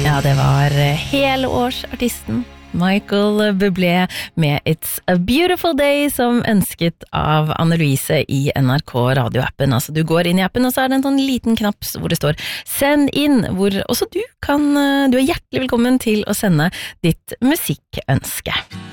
Ja, det var helårsartisten Michael Bublé med It's a Beautiful Day som ønsket av Anne-Louise i NRK radioappen. Altså du går inn i appen og så er det en sånn liten knapp hvor det står send inn, hvor også du er hjertelig velkommen til å sende ditt musikkønske.